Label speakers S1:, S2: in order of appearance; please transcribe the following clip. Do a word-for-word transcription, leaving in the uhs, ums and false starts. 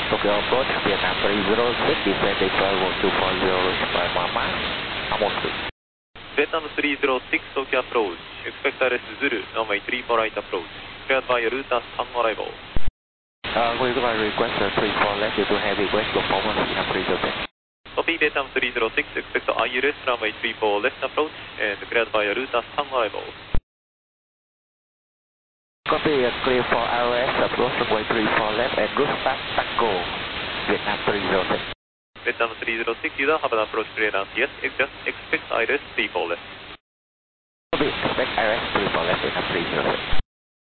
S1: Tokyo approach, Vietnam three zero six, descend deploy one two four zero, by Mama, Amosu.
S2: Vietnam three zero six, Tokyo approach, expect R S Zulu, runway three four right approach, cleared by Ruta on arrival.
S1: Uh, we do request uh, three four left due to heavy west performance in appraisal test.
S2: Copy Vietnam three zero six, expect I R S runway three four left approach, and cleared by Ruta on arrival.
S1: Copy, uh, clear for R S, approach runway three four left and route back Taco, Vietnam three zero six.
S2: Vietnam three zero six, you don't have an approach clearance yet, just expect I R S three four left.
S1: Copy, expect R S three four left, Vietnam three zero six.